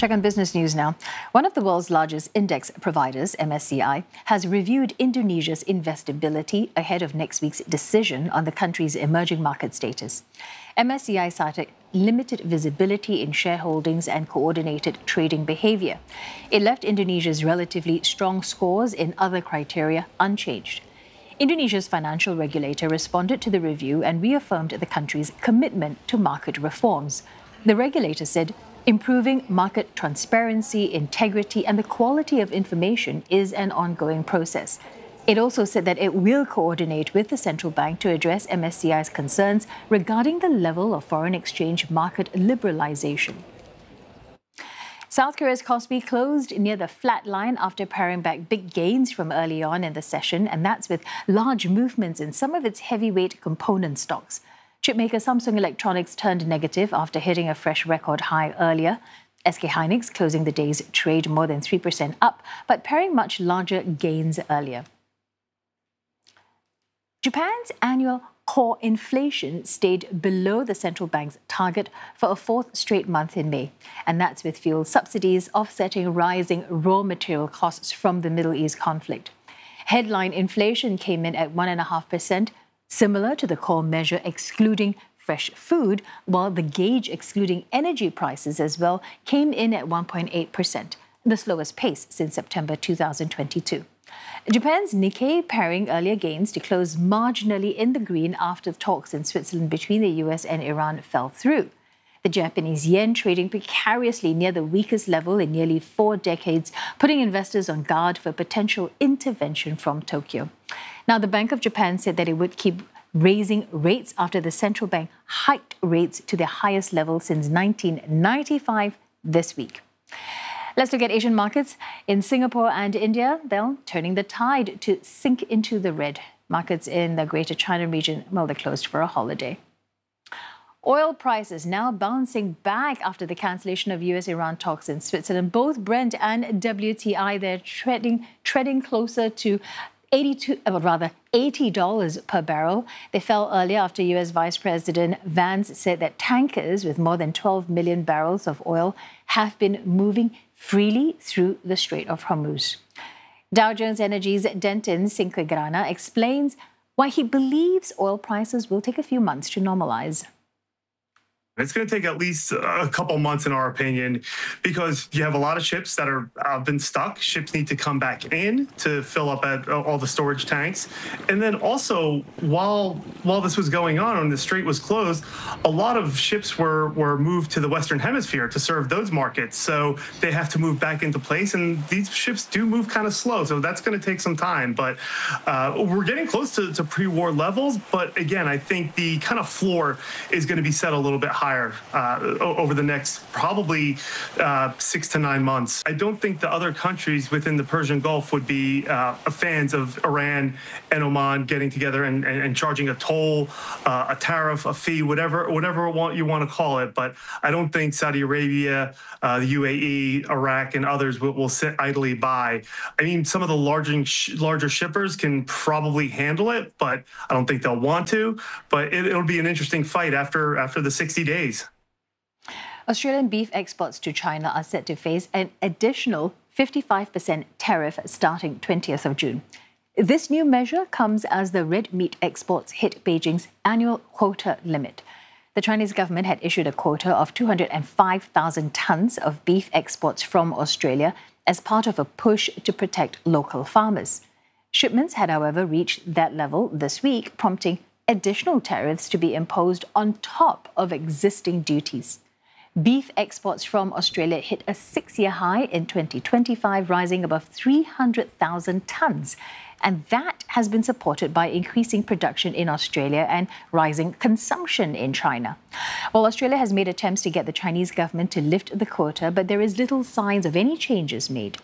Check on business news now. One of the world's largest index providers, MSCI, has reviewed Indonesia's investability ahead of next week's decision on the country's emerging market status. MSCI cited limited visibility in shareholdings and coordinated trading behavior. It left Indonesia's relatively strong scores in other criteria unchanged. Indonesia's financial regulator responded to the review and reaffirmed the country's commitment to market reforms. The regulator said improving market transparency, integrity, and the quality of information is an ongoing process. It also said that it will coordinate with the central bank to address MSCI's concerns regarding the level of foreign exchange market liberalization. South Korea's Kospi closed near the flat line after paring back big gains from early on in the session, and that's with large movements in some of its heavyweight component stocks. Chipmaker Samsung Electronics turned negative after hitting a fresh record high earlier. SK Hynix closing the day's trade more than 3% up, but paring much larger gains earlier. Japan's annual core inflation stayed below the central bank's target for a fourth straight month in May, and that's with fuel subsidies offsetting rising raw material costs from the Middle East conflict. Headline inflation came in at 1.5%, similar to the core measure excluding fresh food, while the gauge excluding energy prices as well came in at 1.8%, the slowest pace since September 2022. Japan's Nikkei paring earlier gains to close marginally in the green after talks in Switzerland between the US and Iran fell through. The Japanese yen trading precariously near the weakest level in nearly 4 decades, putting investors on guard for potential intervention from Tokyo. Now, the Bank of Japan said that it would keep raising rates after the central bank hiked rates to their highest level since 1995 this week. Let's look at Asian markets. In Singapore and India, they're turning the tide to sink into the red. Markets in the Greater China region, well, they're closed for a holiday. Oil prices now bouncing back after the cancellation of US-Iran talks in Switzerland. Both Brent and WTI, they're treading closer to $80 per barrel. They fell earlier after US Vice President Vance said that tankers with more than 12 million barrels of oil have been moving freely through the Strait of Hormuz. Dow Jones Energy's Denton Cinquegrana explains why he believes oil prices will take a few months to normalize. It's going to take at least a couple months, in our opinion, because you have a lot of ships that have been stuck. Ships need to come back in to fill up at all the storage tanks. And then also, while this was going on and the strait was closed, a lot of ships were moved to the Western Hemisphere to serve those markets. So they have to move back into place. And these ships do move kind of slow. So that's going to take some time. But we're getting close to pre-war levels. But again, I think the kind of floor is going to be set a little bit higher over the next probably 6 to 9 months. I don't think the other countries within the Persian Gulf would be fans of Iran and Oman getting together and charging a toll, a tariff, a fee, whatever you want to call it. But I don't think Saudi Arabia, the UAE, Iraq, and others will sit idly by. I mean, some of the larger shippers can probably handle it, but I don't think they'll want to. But it'll be an interesting fight after the 60 days. Australian beef exports to China are set to face an additional 55% tariff starting 20th of June. This new measure comes as the red meat exports hit Beijing's annual quota limit. The Chinese government had issued a quota of 205,000 tons of beef exports from Australia as part of a push to protect local farmers. Shipments had, however, reached that level this week, prompting additional tariffs to be imposed on top of existing duties. Beef exports from Australia hit a 6-year high in 2025, rising above 300,000 tons. And that has been supported by increasing production in Australia and rising consumption in China. Well, Australia has made attempts to get the Chinese government to lift the quota, but there is little signs of any changes made.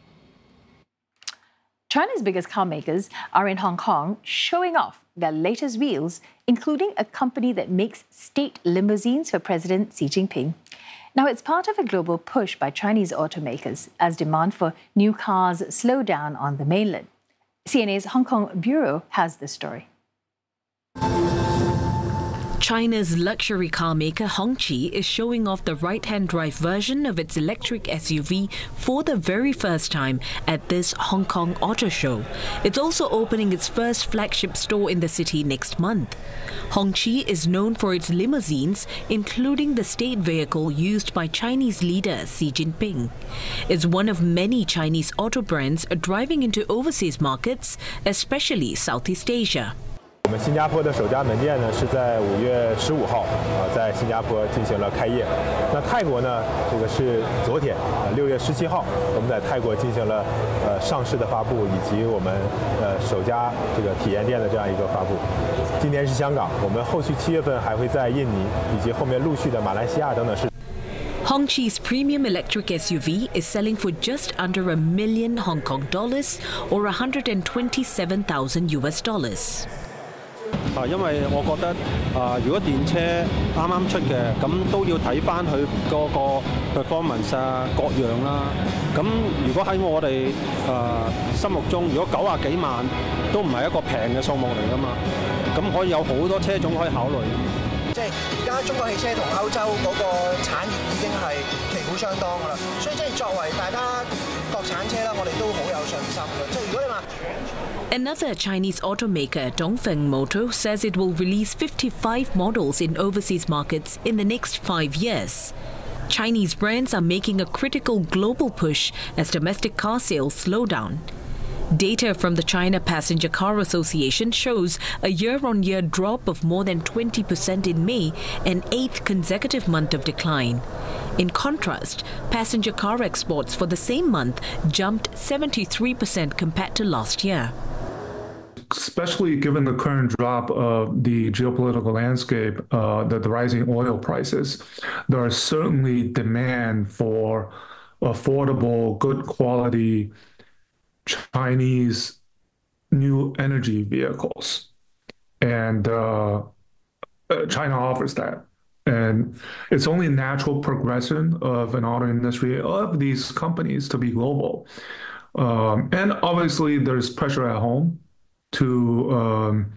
China's biggest car makers are in Hong Kong showing off their latest wheels, including a company that makes state limousines for President Xi Jinping. Now, it's part of a global push by Chinese automakers as demand for new cars slow down on the mainland. CNA's Hong Kong bureau has this story. China's luxury car maker Hongqi is showing off the right-hand drive version of its electric SUV for the very first time at this Hong Kong Auto Show. It's also opening its first flagship store in the city next month. Hongqi is known for its limousines, including the state vehicle used by Chinese leader Xi Jinping. It's one of many Chinese auto brands driving into overseas markets, especially Southeast Asia. 我们新加坡的首家门店呢是在5月15号在新加坡进行了开业。那泰国呢，这个是昨天6月17号，我们在泰国进行了上市的发布，以及我们首家这个体验店的这样一个发布。今天是香港，我们后续7月份还会在印尼以及后面陆续的马来西亚等等市。 Hongqi's premium electric SUV is selling for just under $1 million Hong Kong dollars or $127,000 US. 因為我覺得如果電車啱啱出嘅，咁都要睇翻佢嗰個 performance 各樣啦。咁如果喺我哋心目中，如果90幾萬都唔係一個平嘅數目嚟㗎嘛，咁可以有好多車種可以考慮。 即係而家中國汽車同歐洲嗰個產業已經係旗鼓相當㗎啦，所以即係作為大家國產車啦，我哋都好有信心嘅。即係如果你話 Another Chinese automaker, Dongfeng Motor, says it will release 55 models in overseas markets in the next 5 years. Chinese brands are making a critical global push as domestic car sales slow down. Data from the China Passenger Car Association shows a year-on-year drop of more than 20% in May, an 8th consecutive month of decline. In contrast, passenger car exports for the same month jumped 73% compared to last year. Especially given the current drop of the geopolitical landscape, the rising oil prices, there is certainly demand for affordable, good quality Chinese new energy vehicles. And China offers that. And it's only a natural progression of an auto industry of these companies to be global. And obviously there's pressure at home to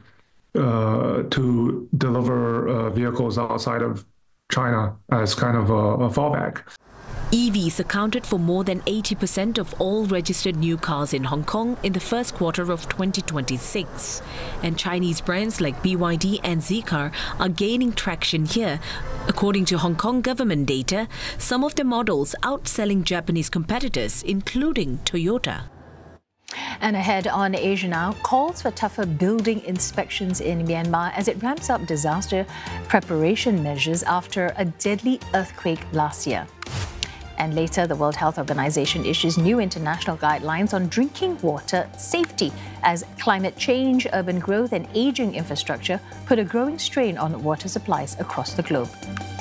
deliver vehicles outside of China as kind of a fallback. EVs accounted for more than 80% of all registered new cars in Hong Kong in the first quarter of 2026. And Chinese brands like BYD and Zeekr are gaining traction here. According to Hong Kong government data, some of the models outselling Japanese competitors, including Toyota. And ahead on Asia Now, calls for tougher building inspections in Myanmar as it ramps up disaster preparation measures after a deadly earthquake last year. And later, the World Health Organization issues new international guidelines on drinking water safety as climate change, urban growth and aging infrastructure put a growing strain on water supplies across the globe.